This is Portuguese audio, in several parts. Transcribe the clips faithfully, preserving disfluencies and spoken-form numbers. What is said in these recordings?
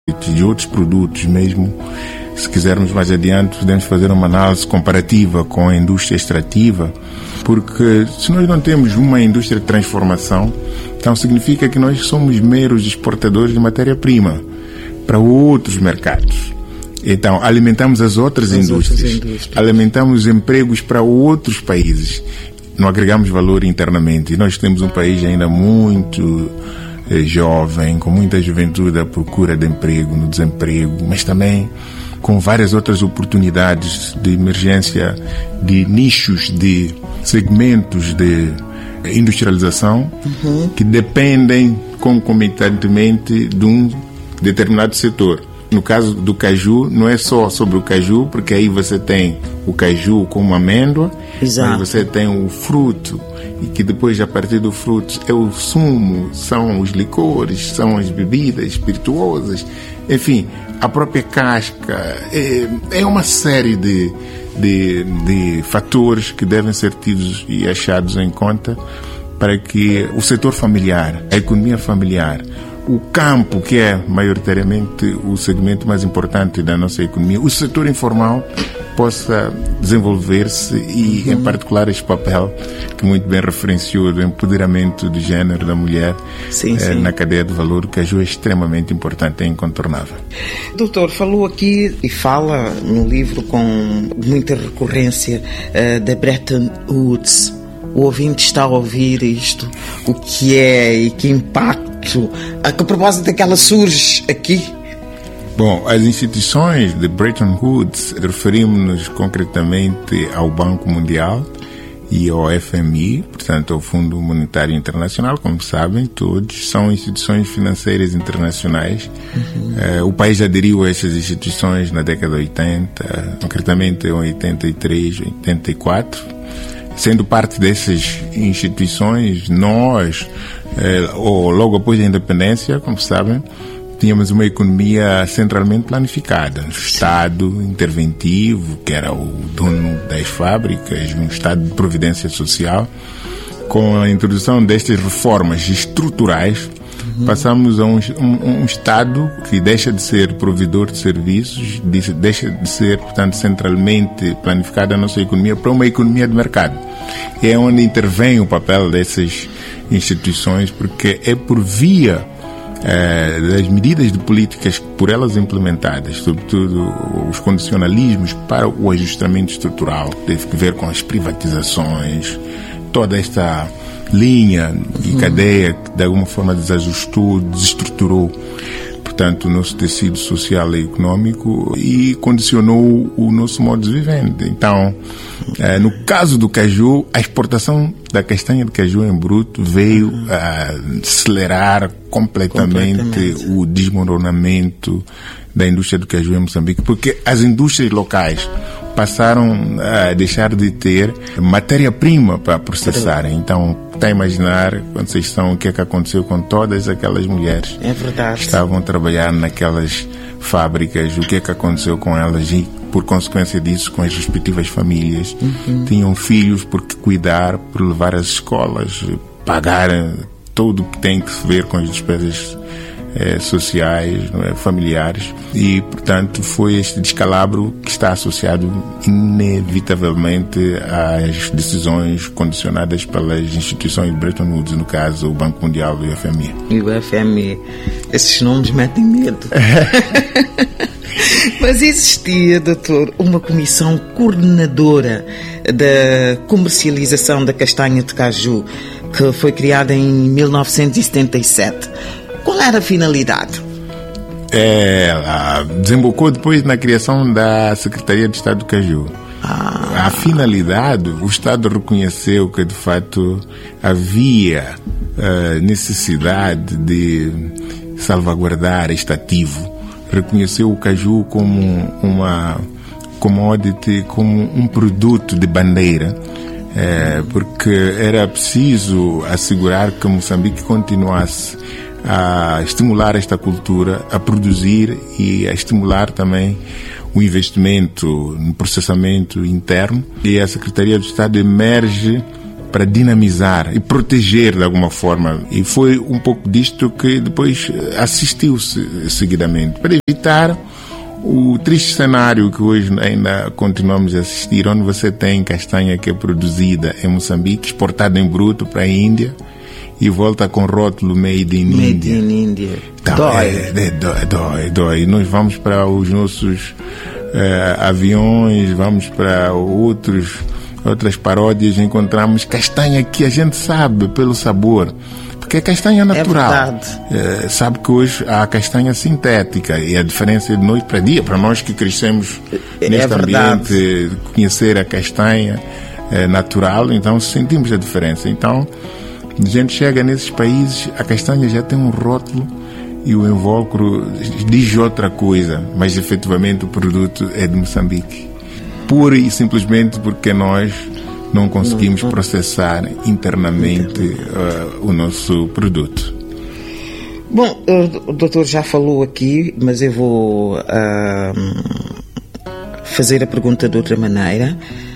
de outros produtos mesmo. Se quisermos mais adiante, podemos fazer uma análise comparativa com a indústria extrativa, porque se nós não temos uma indústria de transformação, então significa que nós somos meros exportadores de matéria-prima para outros mercados. Então, alimentamos as outras as indústrias, outras indústrias, alimentamos empregos para outros países, não agregamos valor internamente. E nós temos um país ainda muito eh, jovem, com muita juventude à procura de emprego, no desemprego, mas também com várias outras oportunidades de emergência de nichos, de segmentos de industrialização, uhum, que dependem concomitantemente de um determinado setor. No caso do caju, não é só sobre o caju, porque aí você tem o caju como amêndoa, exato, mas você tem o fruto, e que depois, a partir do fruto, é o sumo, são os licores, são as bebidas espirituosas, enfim, a própria casca. É, é uma série de, de, de fatores que devem ser tidos e achados em conta para que o setor familiar, a economia familiar, o campo, que é maioritariamente o segmento mais importante da nossa economia, o setor informal possa desenvolver-se e, uhum, em particular, este papel que muito bem referenciou do empoderamento do género da mulher, sim, eh, sim, na cadeia de valor, que ajuda, é extremamente importante, é incontornável. Doutor, falou aqui e fala no livro com muita recorrência uh, da Bretton Woods. O ouvinte está a ouvir isto, o que é e que impacto, a que propósito é que ela surge aqui? Bom, as instituições de Bretton Woods, referimos-nos concretamente ao Banco Mundial e ao F M I, portanto ao Fundo Monetário Internacional, como sabem todos, são instituições financeiras internacionais. Uhum. Eh, o país aderiu a essas instituições na década de oitenta, concretamente em oitenta e três, oitenta e quatro. Sendo parte dessas instituições, nós, eh, ou logo após a independência, como sabem, tínhamos uma economia centralmente planificada. Um Estado interventivo, que era o dono das fábricas, um Estado de providência social. Com a introdução destas reformas estruturais, uhum, passamos a um, um, um Estado que deixa de ser provedor de serviços, deixa de ser, portanto, centralmente planificada a nossa economia para uma economia de mercado. E é onde intervém o papel dessas instituições, porque é por via eh, das medidas de políticas por elas implementadas, sobretudo os condicionalismos para o ajustamento estrutural, que teve que ver com as privatizações, toda esta linha e cadeia que de alguma forma desajustou, desestruturou, portanto, o nosso tecido social e econômico e condicionou o nosso modo de viver. Então, eh, no caso do caju, a exportação da castanha de caju em bruto veio a acelerar completamente, completamente o desmoronamento da indústria do caju em Moçambique, porque as indústrias locais passaram a deixar de ter matéria-prima para processarem. Então, está a imaginar, Conceição, o que é que aconteceu com todas aquelas mulheres, é verdade, que estavam a trabalhar naquelas fábricas, o que é que aconteceu com elas e, por consequência disso, com as respectivas famílias. Uhum. Tinham filhos por que cuidar, por levar às escolas, pagar tudo o que tem que ver com as despesas Eh, sociais, não é, familiares, e portanto foi este descalabro que está associado inevitavelmente às decisões condicionadas pelas instituições de Bretton Woods, no caso o Banco Mundial e o F M I. E o F M I, esses nomes metem medo. Mas existia, doutor, uma comissão coordenadora da comercialização da castanha de caju que foi criada em mil novecentos e setenta e sete. Qual era a finalidade? Ela desembocou depois na criação da Secretaria de Estado do Caju. Ah. A finalidade, o Estado reconheceu que de fato havia uh, necessidade de salvaguardar este ativo. Reconheceu o caju como uma commodity, como um produto de bandeira. É, porque era preciso assegurar que Moçambique continuasse a estimular esta cultura, a produzir e a estimular também o investimento no processamento interno. E a Secretaria do Estado emerge para dinamizar e proteger de alguma forma. E foi um pouco disto que depois assistiu-se seguidamente, para evitar o triste cenário que hoje ainda continuamos a assistir, onde você tem castanha que é produzida em Moçambique, exportada em bruto para a Índia e volta com rótulo Made in Made India. in India. Então, dói. É, é, dói, dói, dói. Nós vamos para os nossos é, aviões, vamos para outros, outras paródias, encontramos castanha que a gente sabe pelo sabor, porque é castanha natural. É verdade. É, sabe que hoje há castanha sintética e a diferença é de noite para dia. Para nós que crescemos é neste verdade. ambiente, conhecer a castanha é, natural, então sentimos a diferença. Então, a gente chega nesses países, a castanha já tem um rótulo e o invólucro diz outra coisa, mas efetivamente o produto é de Moçambique. Pura e simplesmente porque nós não conseguimos processar internamente uh, o nosso produto. Bom, o doutor já falou aqui, mas eu vou uh, fazer a pergunta de outra maneira,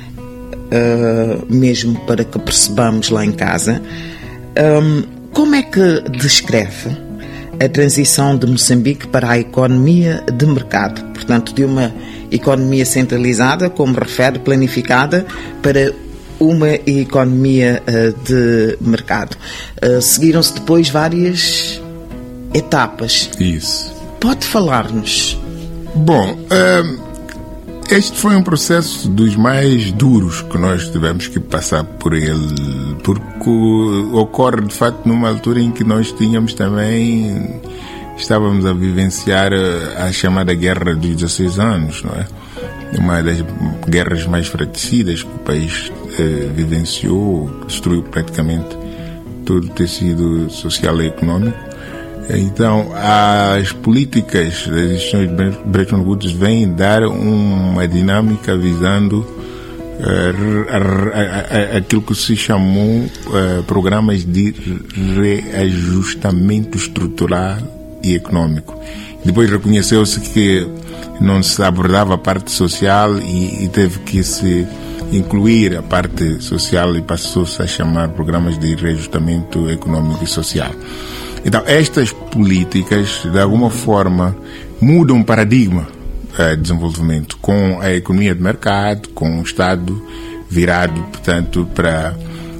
uh, mesmo para que percebamos lá em casa. Um, como é que descreve a transição de Moçambique para a economia de mercado? Portanto, de uma economia centralizada, como refere, planificada, para uma economia uh, de mercado. Uh, seguiram-se depois várias etapas. Isso. Pode falar-nos? Bom, uh, este foi um processo dos mais duros que nós tivemos que passar por ele, porque ocorre de facto numa altura em que nós tínhamos também, estávamos a vivenciar a chamada Guerra dos dezesseis anos, não é? Uma das guerras mais fratricidas que o país eh, vivenciou, destruiu praticamente todo o tecido social e econômico. Então, as políticas das instituições de Bretton Woods vêm dar uma dinâmica visando uh, aquilo que se chamou uh, programas de reajustamento estrutural e econômico. Depois reconheceu-se que não se abordava a parte social e, e teve que se incluir a parte social e passou-se a chamar programas de reajustamento econômico e social. Então, estas políticas, de alguma forma, mudam o paradigma de desenvolvimento, com a economia de mercado, com o Estado virado, portanto, para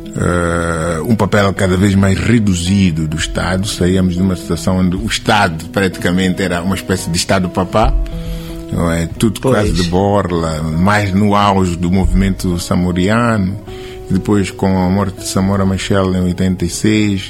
uh, um papel cada vez mais reduzido do Estado. Saíamos de uma situação onde o Estado praticamente era uma espécie de Estado-papá, não é? Tudo quase de borla, mais no auge do movimento samoriano, e depois com a morte de Samora Machel em oitenta e seis,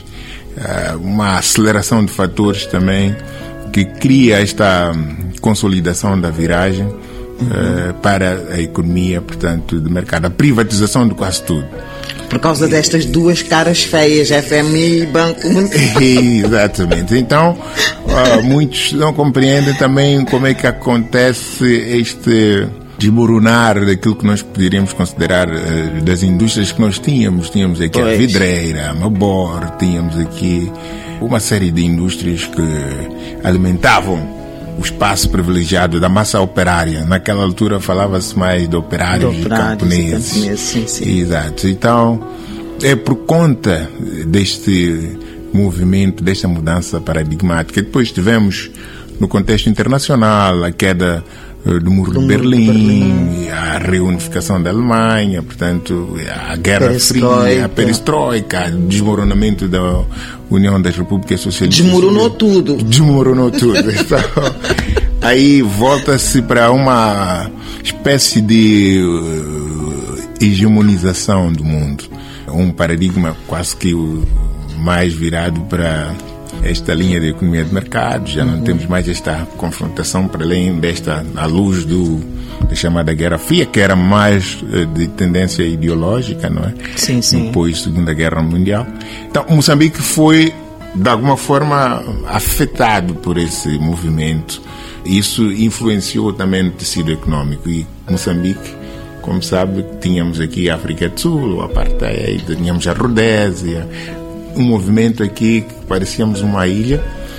uma aceleração de fatores também que cria esta consolidação da viragem uhum. uh, para a economia, portanto, de mercado, a privatização de quase tudo. Por causa destas duas caras feias, F M I e Banco Mundial. Exatamente. Então, uh, muitos não compreendem também como é que acontece este desmoronar daquilo que nós poderíamos considerar uh, das indústrias que nós tínhamos. Tínhamos aqui pois. a vidreira, a Mabor, tínhamos aqui uma série de indústrias que alimentavam o espaço privilegiado da massa operária. Naquela altura falava-se mais de operários, de operários e camponeses. E camponeses sim, sim. Exato. Então, é por conta deste movimento, desta mudança paradigmática. Depois tivemos, no contexto internacional, a queda do Muro do de Berlim, Berlim, a reunificação da Alemanha, portanto, a Guerra Fria, a perestroika, o desmoronamento da União das Repúblicas Socialistas. Desmoronou tudo. Desmoronou tudo. Então, aí volta-se para uma espécie de uh, hegemonização do mundo. Um paradigma quase que o mais virado para esta linha de economia de mercado. Já não uhum. temos mais esta confrontação para além desta, à luz do, da chamada Guerra Fria, que era mais uh, de tendência ideológica, não é? Sim, sim. Depois da Segunda Guerra Mundial. Então, Moçambique foi, de alguma forma, afetado por esse movimento. Isso influenciou também no tecido econômico. E Moçambique, como sabe, tínhamos aqui a África do Sul, o Apartheid, tínhamos a Rodésia, um movimento aqui que parecíamos uma ilha,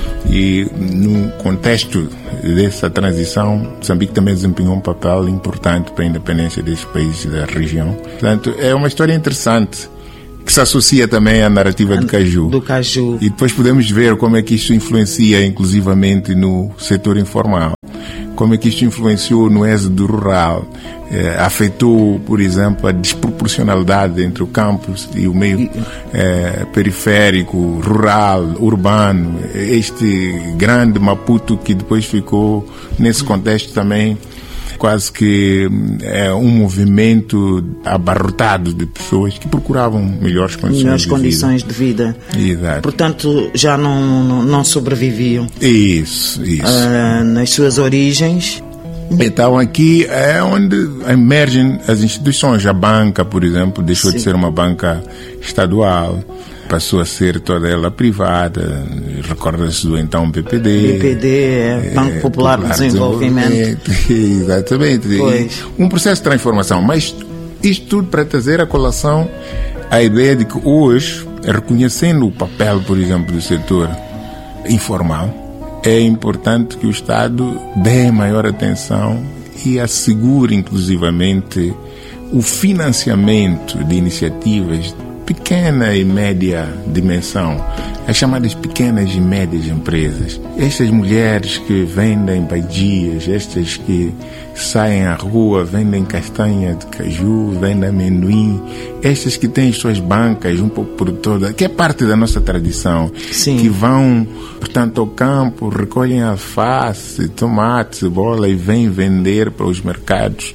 e no contexto dessa transição, Moçambique também desempenhou um papel importante para a independência desses países da região. Portanto, é uma história interessante que se associa também à narrativa do caju. Do caju. E depois podemos ver como é que isto influencia inclusivamente no setor informal, como é que isto influenciou no êxodo rural, eh, afetou, por exemplo, a desproporcionalidade entre o campus e o meio eh, periférico, rural, urbano, este grande Maputo que depois ficou nesse contexto também quase que é um movimento abarrotado de pessoas que procuravam melhores condições, melhores de, condições vida. de vida. Exato. Portanto, já não, não, não sobreviviam. Isso, isso. Uh, nas suas origens. Então aqui é onde emergem as instituições. A banca, por exemplo, deixou Sim. de ser uma banca estadual, passou a ser toda ela privada. Recorda-se do então B P D. B P D é Banco é, Popular de Desenvolvimento. Exatamente. Pois. Um processo de transformação. Mas isto tudo para trazer a colação a ideia de que hoje, reconhecendo o papel, por exemplo, do setor informal, é importante que o Estado dê maior atenção e assegure, inclusivamente, o financiamento de iniciativas de pequena e média dimensão, as chamadas pequenas e médias empresas. Estas mulheres que vendem baidias, estas que saem à rua, vendem castanha de caju, vendem amendoim, estas que têm suas bancas um pouco por toda, que é parte da nossa tradição, Sim. que vão, portanto, ao campo, recolhem alface, tomate, cebola e vêm vender para os mercados.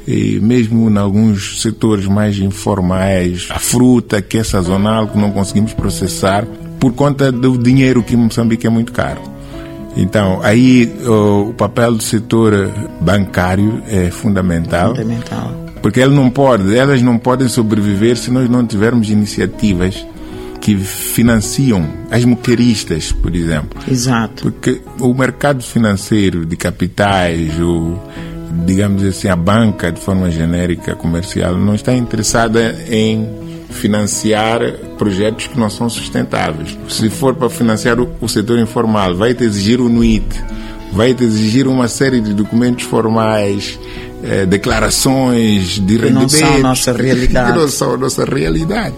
E mesmo em alguns setores mais informais, a fruta que é sazonal, que não conseguimos processar por conta do dinheiro que em Moçambique é muito caro. Então, aí o, o papel do setor bancário é fundamental, fundamental, porque ele não pode, elas não podem sobreviver se nós não tivermos iniciativas que financiam as moqueiristas, por exemplo. Exato. Porque o mercado financeiro de capitais, o digamos assim, a banca de forma genérica comercial não está interessada em financiar projetos que não são sustentáveis. Se for para financiar o, o setor informal, vai te exigir o N U I T, vai te exigir uma série de documentos formais, eh, declarações de rendimentos, que não são a nossa realidade. que não são a nossa realidade.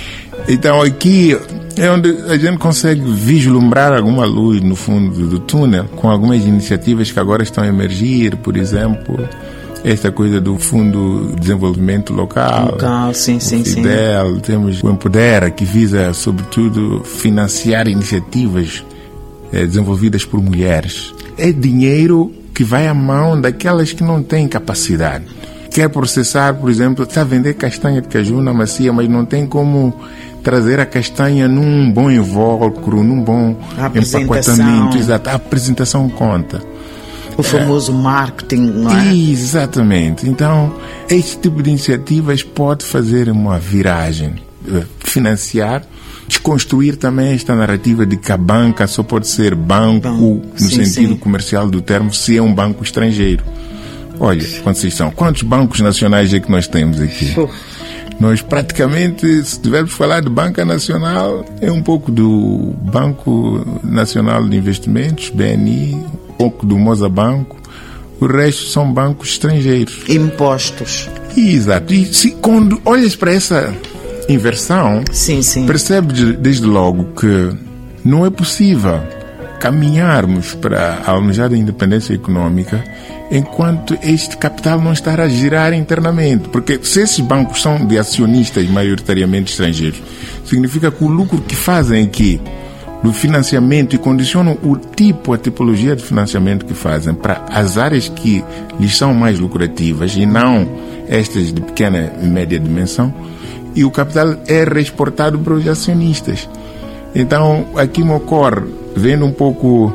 Então aqui é onde a gente consegue vislumbrar alguma luz no fundo do túnel, com algumas iniciativas que agora estão a emergir, por exemplo, esta coisa do Fundo de Desenvolvimento Local, Local sim, o sim, Fidel, sim. Temos o Empodera, que visa, sobretudo, financiar iniciativas eh, desenvolvidas por mulheres. É dinheiro que vai à mão daquelas que não têm capacidade. Quer processar, por exemplo, está a vender castanha de caju na macia, mas não tem como trazer a castanha num bom invólucro, num bom empacotamento. Exato, a apresentação conta. O famoso é. marketing, não é? Exatamente. Então, este tipo de iniciativas pode fazer uma viragem, financiar, desconstruir também esta narrativa de que a banca só pode ser banco, banco no sim, sentido sim. comercial do termo, se é um banco estrangeiro. Olha, Conceição, quantos bancos nacionais é que nós temos aqui? Uf. Nós praticamente, se tivermos falar de banca nacional, é um pouco do Banco Nacional de Investimentos, B N I, um pouco do Mozabanco, o resto são bancos estrangeiros. Impostos. Exato. E se, quando olhas para essa inversão, sim, sim. percebes desde logo que não é possível caminharmos para a almejada independência econômica enquanto este capital não estar a girar internamente. Porque se esses bancos são de acionistas maioritariamente estrangeiros, significa que o lucro que fazem aqui do financiamento e condicionam o tipo, a tipologia de financiamento que fazem para as áreas que lhes são mais lucrativas e não estas de pequena e média dimensão, e o capital é reexportado para os acionistas. Então, aqui me ocorre, vendo um pouco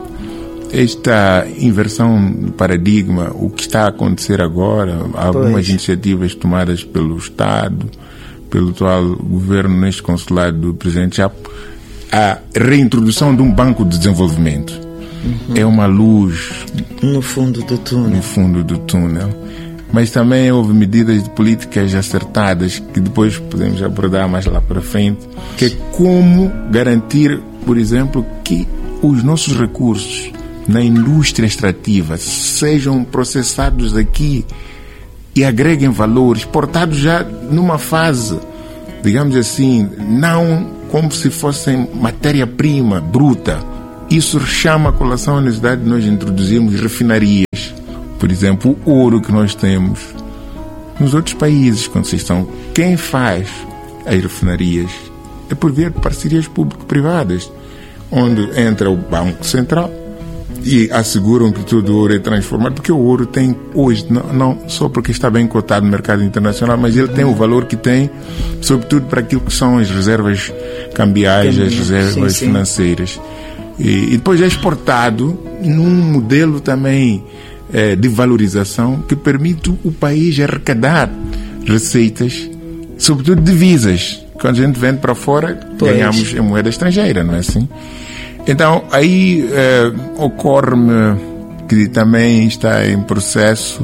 esta inversão do paradigma, o que está a acontecer agora, algumas pois. iniciativas tomadas pelo Estado, pelo atual governo neste consulado do Presidente Chapo, a reintrodução de um banco de desenvolvimento. Uhum. É uma luz no fundo do túnel. No fundo do túnel. Mas também houve medidas de políticas acertadas que depois podemos abordar mais lá para frente, que é como garantir, por exemplo, que os nossos recursos na indústria extrativa sejam processados aqui e agreguem valor, exportados já numa fase digamos assim, não como se fossem matéria-prima bruta. Isso chama a colação a necessidade de nós introduzirmos refinarias. Por exemplo, o ouro que nós temos nos outros países, Conceição, quem faz as refinarias é por via de parcerias público-privadas, onde entra o Banco Central e asseguram que todo o ouro é transformado, porque o ouro tem hoje, não, não só porque está bem cotado no mercado internacional, mas ele tem o valor que tem, sobretudo para aquilo que são as reservas cambiais, as reservas sim, sim. financeiras. E, e depois é exportado num modelo também é, de valorização que permite o país arrecadar receitas, sobretudo divisas. Quando a gente vende para fora, pois. ganhamos em moeda estrangeira, não é assim? Então, aí é, ocorre-me que também está em processo,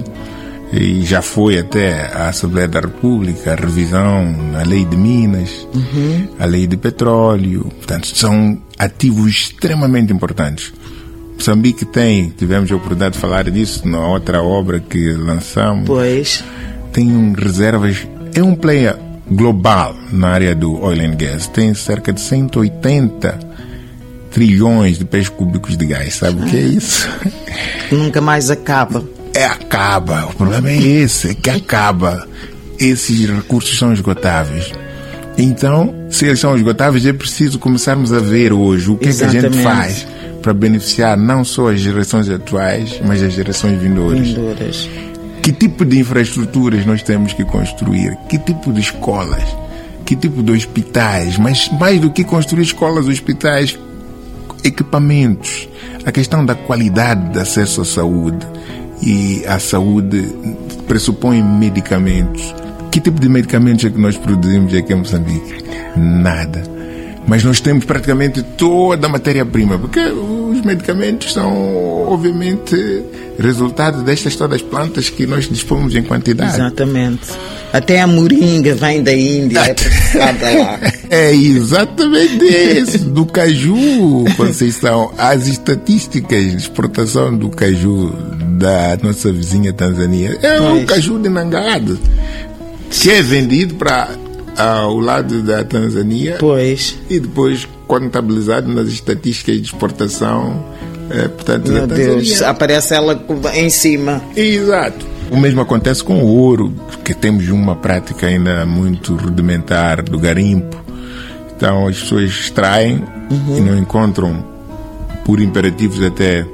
e já foi até a Assembleia da República, a revisão da Lei de Minas, uhum. a Lei de Petróleo. Portanto, são ativos extremamente importantes. Moçambique tem, tivemos a oportunidade de falar disso na outra obra que lançamos. Pois. Tem um, reservas, é um player global na área do oil and gas. Tem cerca de cento e oitenta trilhões de pés cúbicos de gás. Sabe o que é isso? Nunca mais acaba. É, acaba. O problema é esse, é que acaba. Esses recursos são esgotáveis. Então, se eles são esgotáveis, é preciso começarmos a ver hoje o que Exatamente. é que a gente faz para beneficiar não só as gerações atuais, mas as gerações vindouras. vindouras. Que tipo de infraestruturas nós temos que construir? Que tipo de escolas? Que tipo de hospitais? Mas mais do que construir escolas, hospitais, equipamentos, a questão da qualidade de acesso à saúde. E a saúde pressupõe medicamentos. Que tipo de medicamentos é que nós produzimos aqui em Moçambique? Nada. Mas nós temos praticamente toda a matéria-prima, porque os medicamentos são, obviamente, resultado destas todas as plantas que nós dispomos em quantidade. Exatamente. Até a moringa vem da Índia, é processada lá. É exatamente isso, do caju, Conceição. As estatísticas de exportação do caju da nossa vizinha Tanzânia é um caju de Nangado, que é vendido para ao lado da Tanzânia, pois. E depois contabilizado nas estatísticas de exportação, é, portanto, Meu da Tanzânia. Deus, aparece ela em cima. Exato. O mesmo acontece com o ouro, porque temos uma prática ainda muito rudimentar do garimpo. Então as pessoas extraem uhum. e não encontram, por imperativos até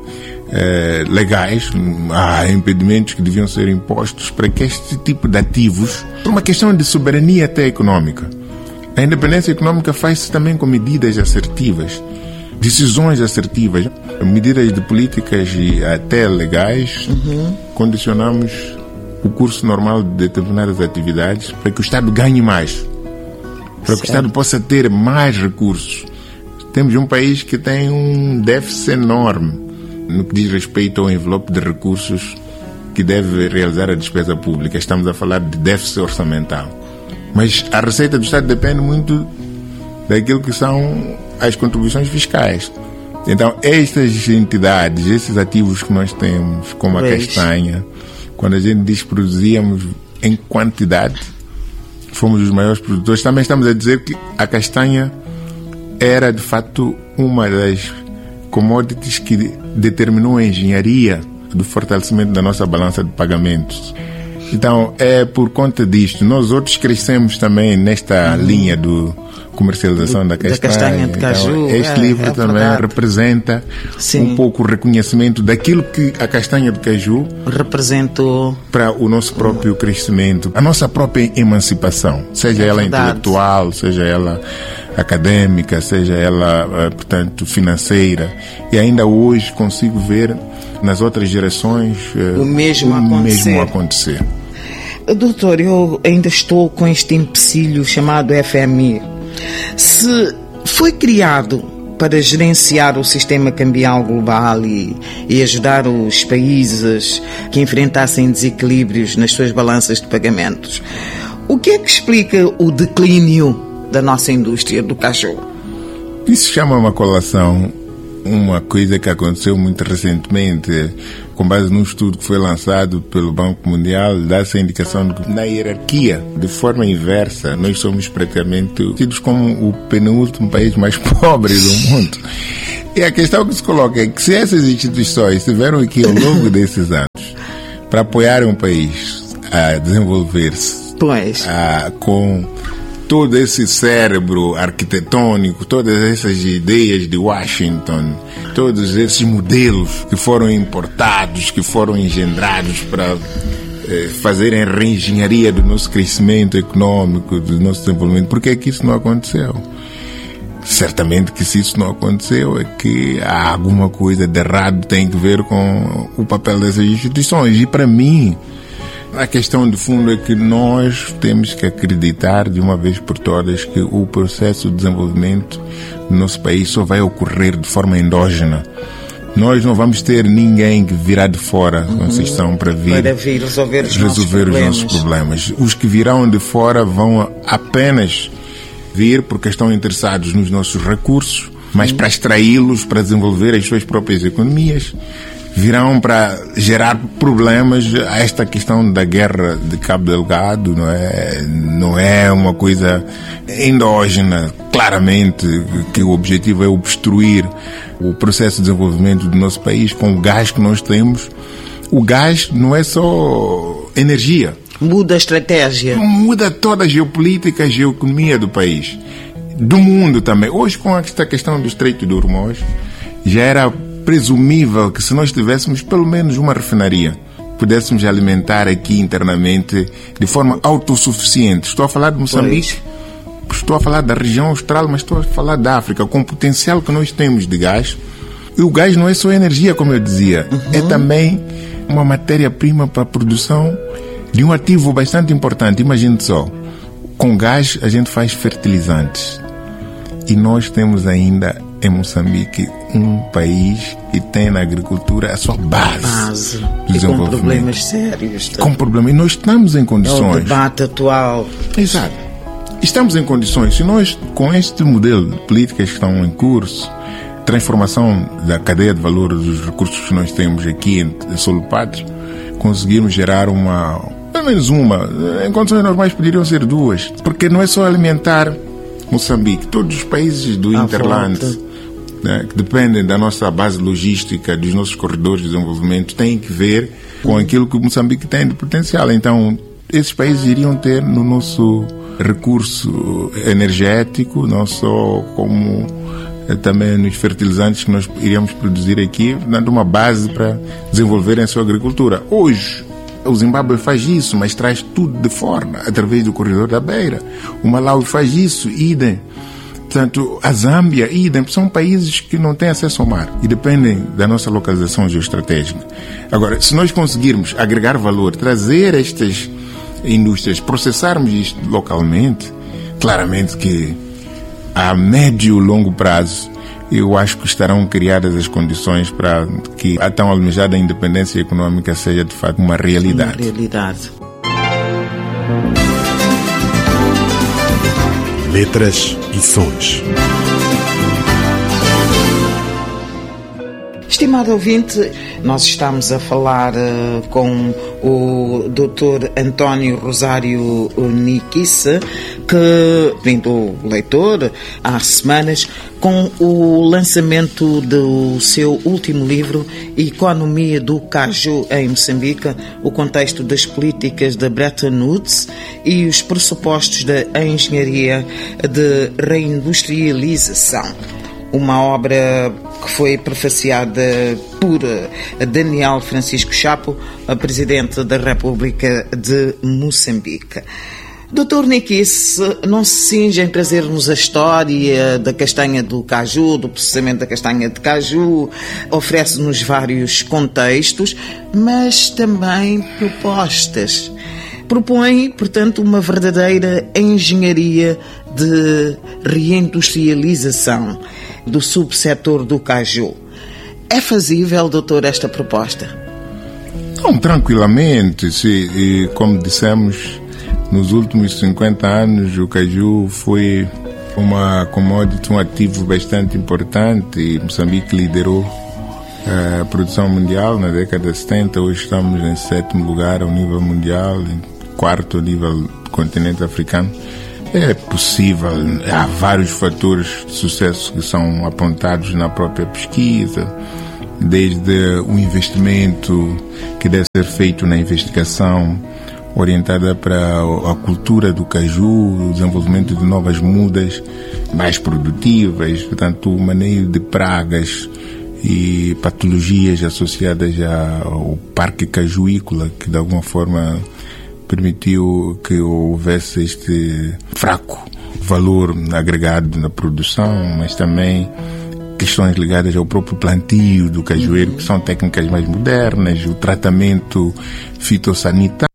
eh, legais, há impedimentos que deviam ser impostos para que este tipo de ativos, por uma questão de soberania até econômica. A independência econômica faz-se também com medidas assertivas, decisões assertivas, medidas de políticas e até legais. Uhum. Condicionamos o curso normal de determinadas atividades para que o Estado ganhe mais, para certo. que o Estado possa ter mais recursos. Temos um país que tem um déficit enorme no que diz respeito ao envelope de recursos que deve realizar a despesa pública. Estamos a falar de déficit orçamental. Mas a receita do Estado depende muito daquilo que são as contribuições fiscais. Então, estas entidades, esses ativos que nós temos, como a pois. castanha, quando a gente diz que produzíamos em quantidade, fomos os maiores produtores, também estamos a dizer que a castanha era, de fato, uma das commodities que determinou a engenharia do fortalecimento da nossa balança de pagamentos. Então, é por conta disto. Nós outros crescemos também nesta uhum. linha do comercialização da castanha. Da castanha de caju. Então, este é, livro é também verdade. representa Sim. um pouco o reconhecimento daquilo que a castanha de caju representou para o nosso próprio crescimento, a nossa própria emancipação, seja é ela verdade. intelectual, seja ela acadêmica, seja ela, portanto, financeira. E ainda hoje consigo ver nas outras gerações o mesmo, o acontecer. mesmo acontecer. Doutor, eu ainda estou com este empecilho chamado F M I. Se foi criado para gerenciar o sistema cambial global e, e ajudar os países que enfrentassem desequilíbrios nas suas balanças de pagamentos, o que é que explica o declínio da nossa indústria do caju? Isso chama uma colação uma coisa que aconteceu muito recentemente com base num estudo que foi lançado pelo Banco Mundial, dá-se a indicação de que na hierarquia, de forma inversa, nós somos praticamente tidos como o penúltimo país mais pobre do mundo. E a questão que se coloca é que se essas instituições estiveram aqui ao longo desses anos para apoiar um país a desenvolver-se, pois. A, com todo esse cérebro arquitetônico, todas essas ideias de Washington, todos esses modelos que foram importados, que foram engendrados para eh, fazerem reengenharia do nosso crescimento econômico, do nosso desenvolvimento, por que é que isso não aconteceu? Certamente que se isso não aconteceu é que há alguma coisa de errado, tem que ver com o papel dessas instituições. E para mim, a questão de fundo é que nós temos que acreditar de uma vez por todas que o processo de desenvolvimento do nosso país só vai ocorrer de forma endógena. Nós não vamos ter ninguém que virá de fora, uhum, Conceição, para vir, para vir resolver, os, resolver nossos os nossos problemas. Os que virão de fora vão apenas vir porque estão interessados nos nossos recursos, mas para extraí-los, para desenvolver as suas próprias economias, virão para gerar problemas. A esta questão da guerra de Cabo Delgado não é, não é uma coisa endógena, claramente, que o objetivo é obstruir o processo de desenvolvimento do nosso país com o gás que nós temos. O gás não é só energia. Muda a estratégia. Muda toda a geopolítica, a geoeconomia do país, do mundo também. Hoje, com esta questão do Estreito de Hormuz, já era presumível que se nós tivéssemos pelo menos uma refinaria, pudéssemos alimentar aqui internamente de forma autossuficiente. Estou a falar de Moçambique, pois. Estou a falar da região austral, mas estou a falar da África, com o potencial que nós temos de gás. E o gás não é só energia, como eu dizia, uhum. é também uma matéria-prima para a produção de um ativo bastante importante. Imagine só, com gás a gente faz fertilizantes. E nós temos ainda em Moçambique um país que tem na agricultura a sua base, base. de e com problemas sérios. Com problemas. E nós estamos em condições. É o debate atual. Exato. Estamos em condições. Se nós, com este modelo de políticas que estão em curso, transformação da cadeia de valor dos recursos que nós temos aqui em solo pátrio, conseguirmos gerar uma, pelo menos uma, em condições normais poderiam ser duas, porque não é só alimentar Moçambique, todos os países do à Interland, né, que dependem da nossa base logística, dos nossos corredores de desenvolvimento, têm que ver com aquilo que Moçambique tem de potencial. Então, esses países iriam ter no nosso recurso energético, não só como também nos fertilizantes que nós iríamos produzir aqui, dando uma base para desenvolver a sua agricultura. Hoje, o Zimbábue faz isso, mas traz tudo de fora, através do corredor da Beira. O Malawi faz isso, idem. Portanto, a Zâmbia, idem. São países que não têm acesso ao mar e dependem da nossa localização geoestratégica. Agora, se nós conseguirmos agregar valor, trazer estas indústrias, processarmos isto localmente, claramente que a médio e longo prazo, eu acho que estarão criadas as condições para que a tão almejada independência econômica seja, de fato, uma realidade. Uma realidade. Letras e sons. Estimado ouvinte, nós estamos a falar uh, com o doutor António Rosário Niquice, que, vindo leitor, há semanas, com o lançamento do seu último livro, Economia do Caju em Moçambique, o contexto das políticas da Bretton Woods e os pressupostos da engenharia de reindustrialização. Uma obra que foi prefaciada por Daniel Francisco Chapo, presidente da República de Moçambique. doutor Niquice não se cinge em trazer-nos a história da castanha do caju, do processamento da castanha de caju, oferece-nos vários contextos, mas também propostas. Propõe, portanto, uma verdadeira engenharia de reindustrialização do subsetor do caju. É fazível, doutor, esta proposta? Não, tranquilamente. Se, como dissemos, nos últimos cinquenta anos o caju foi uma commodity, um ativo bastante importante, e Moçambique liderou A produção mundial na década de setenta, hoje estamos em sétimo lugar ao nível mundial, em quarto ao nível do continente africano. É possível, há vários fatores de sucesso que são apontados na própria pesquisa, desde o investimento que deve ser feito na investigação orientada para a cultura do caju, o desenvolvimento de novas mudas mais produtivas, portanto, o manejo de pragas e patologias associadas ao parque cajuícola, que de alguma forma permitiu que houvesse este fraco valor agregado na produção, mas também questões ligadas ao próprio plantio do cajueiro, que são técnicas mais modernas, o tratamento fitossanitário,